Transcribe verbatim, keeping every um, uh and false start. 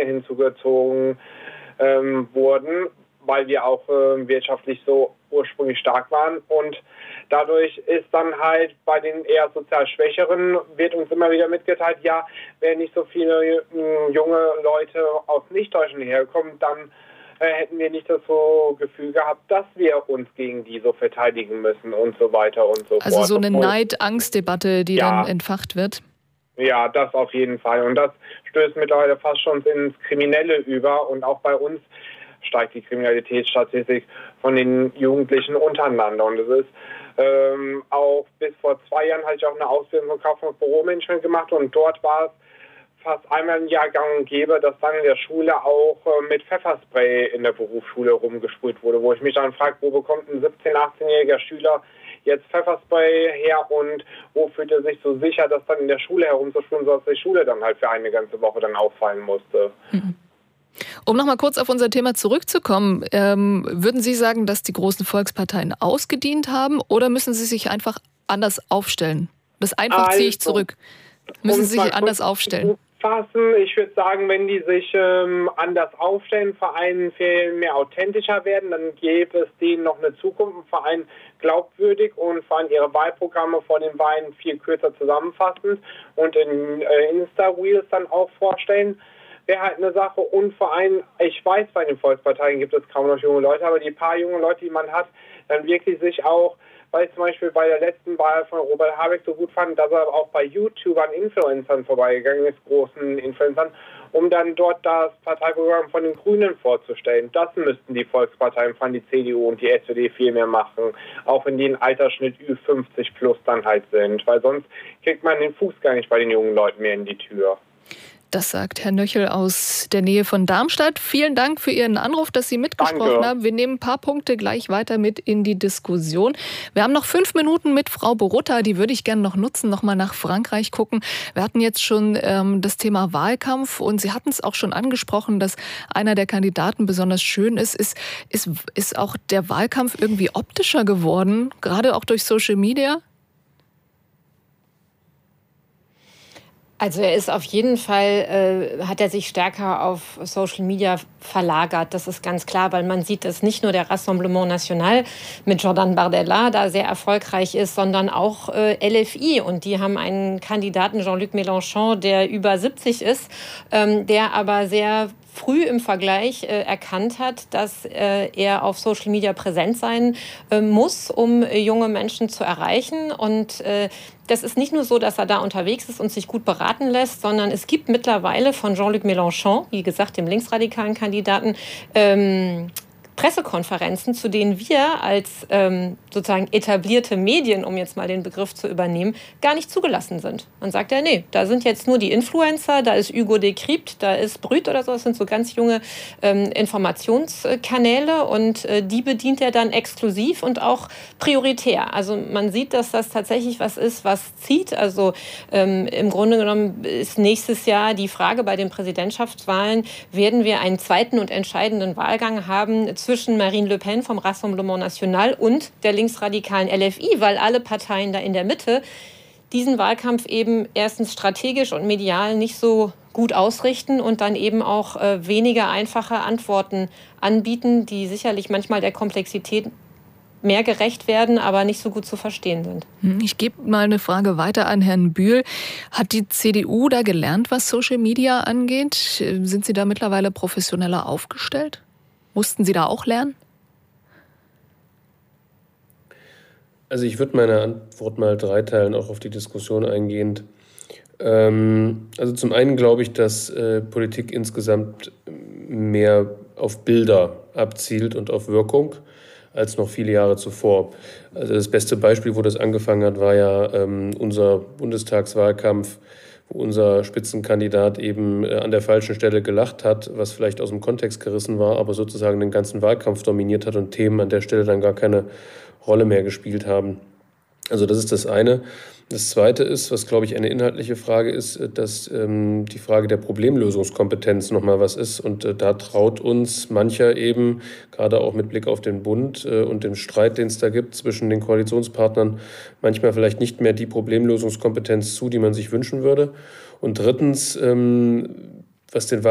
Dinge hinzugezogen ähm, wurden, weil wir auch äh, wirtschaftlich so ursprünglich stark waren. Und dadurch ist dann halt bei den eher sozial Schwächeren, wird uns immer wieder mitgeteilt, ja, wenn nicht so viele äh, junge Leute aus Nicht-Deutschland herkommen, dann äh, hätten wir nicht das so Gefühl gehabt, dass wir uns gegen die so verteidigen müssen und so weiter und so fort. Also so eine Neid-Angst-Debatte, die ja dann entfacht wird? Ja, das auf jeden Fall. Und das stößt mittlerweile fast schon ins Kriminelle über. Und auch bei uns steigt die Kriminalitätsstatistik von den Jugendlichen untereinander. Und es ist ähm, auch bis vor zwei Jahren hatte ich auch eine Ausbildung von Kaufmann und Büromanagement gemacht. Und dort war es fast einmal im Jahr gang und gäbe, dass dann in der Schule auch äh, mit Pfefferspray in der Berufsschule rumgesprüht wurde. Wo ich mich dann frage, wo bekommt ein siebzehn-, achtzehnjähriger Schüler jetzt Pfefferspray her und wo fühlt er sich so sicher, dass dann in der Schule herumzusprühen, sodass die Schule dann halt für eine ganze Woche dann auffallen musste. Mhm. Um noch mal kurz auf unser Thema zurückzukommen, ähm, würden Sie sagen, dass die großen Volksparteien ausgedient haben oder müssen sie sich einfach anders aufstellen? Das einfach also, ziehe ich zurück. Müssen sie sich anders aufstellen? Fassen. Ich würde sagen, wenn die sich ähm, anders aufstellen, Vereinen viel mehr authentischer werden, dann gäbe es denen noch eine Zukunft, ein Verein glaubwürdig und vor allem ihre Wahlprogramme vor den Wahlen viel kürzer zusammenfassend und in äh, Insta-Reels dann auch vorstellen. Wäre halt eine Sache und vor allem, ich weiß, bei den Volksparteien gibt es kaum noch junge Leute, aber die paar junge Leute, die man hat, dann wirklich sich auch, weil ich zum Beispiel bei der letzten Wahl von Robert Habeck so gut fand, dass er auch bei YouTubern, Influencern vorbeigegangen ist, großen Influencern, um dann dort das Parteiprogramm von den Grünen vorzustellen. Das müssten die Volksparteien von die C D U und die S P D viel mehr machen, auch wenn die im Altersschnitt Ü fünfzig plus dann halt sind, weil sonst kriegt man den Fuß gar nicht bei den jungen Leuten mehr in die Tür. Das sagt Herr Nöchel aus der Nähe von Darmstadt. Vielen Dank für Ihren Anruf, dass Sie mitgesprochen Danke. haben. Wir nehmen ein paar Punkte gleich weiter mit in die Diskussion. Wir haben noch fünf Minuten mit Frau Borutta. Die würde ich gerne noch nutzen, noch mal nach Frankreich gucken. Wir hatten jetzt schon ähm, das Thema Wahlkampf und Sie hatten es auch schon angesprochen, dass einer der Kandidaten besonders schön ist. Ist, ist, ist auch der Wahlkampf irgendwie optischer geworden, gerade auch durch Social Media? Also er ist auf jeden Fall, äh, hat er sich stärker auf Social Media verlagert. Das ist ganz klar, weil man sieht, dass nicht nur der Rassemblement National mit Jordan Bardella da sehr erfolgreich ist, sondern auch äh, L F I. Und die haben einen Kandidaten, Jean-Luc Mélenchon, der über siebzig ist, ähm, der aber sehr früh im Vergleich äh, erkannt hat, dass äh, er auf Social Media präsent sein äh, muss, um äh, junge Menschen zu erreichen. Und äh, das ist nicht nur so, dass er da unterwegs ist und sich gut beraten lässt, sondern es gibt mittlerweile von Jean-Luc Mélenchon, wie gesagt, dem linksradikalen Kandidaten, ähm, Pressekonferenzen, zu denen wir als ähm, sozusagen etablierte Medien, um jetzt mal den Begriff zu übernehmen, gar nicht zugelassen sind. Man sagt ja, nee, da sind jetzt nur die Influencer, da ist Hugo de Crypte, da ist Brüt oder so, das sind so ganz junge ähm, Informationskanäle und äh, die bedient er dann exklusiv und auch prioritär. Also man sieht, dass das tatsächlich was ist, was zieht. Also ähm, im Grunde genommen ist nächstes Jahr die Frage bei den Präsidentschaftswahlen, werden wir einen zweiten und entscheidenden Wahlgang haben zwischen Marine Le Pen vom Rassemblement National und der linksradikalen L F I, weil alle Parteien da in der Mitte diesen Wahlkampf eben erstens strategisch und medial nicht so gut ausrichten und dann eben auch äh, weniger einfache Antworten anbieten, die sicherlich manchmal der Komplexität mehr gerecht werden, aber nicht so gut zu verstehen sind. Ich gebe mal eine Frage weiter an Herrn Bühl. Hat die C D U da gelernt, was Social Media angeht? Sind Sie da mittlerweile professioneller aufgestellt? Mussten Sie da auch lernen? Also ich würde meine Antwort mal dreiteilen, auch auf die Diskussion eingehend. Ähm, also zum einen glaube ich, dass äh, Politik insgesamt mehr auf Bilder abzielt und auf Wirkung als noch viele Jahre zuvor. Also das beste Beispiel, wo das angefangen hat, war ja ähm, unser Bundestagswahlkampf, wo unser Spitzenkandidat eben äh, an der falschen Stelle gelacht hat, was vielleicht aus dem Kontext gerissen war, aber sozusagen den ganzen Wahlkampf dominiert hat und Themen an der Stelle dann gar keine Rolle mehr gespielt haben. Also das ist das eine. Das zweite ist, was glaube ich eine inhaltliche Frage ist, dass ähm, die Frage der Problemlösungskompetenz nochmal was ist. Und äh, da traut uns mancher eben, gerade auch mit Blick auf den Bund äh, und den Streit, den es da gibt zwischen den Koalitionspartnern, manchmal vielleicht nicht mehr die Problemlösungskompetenz zu, die man sich wünschen würde. Und drittens, ähm, was den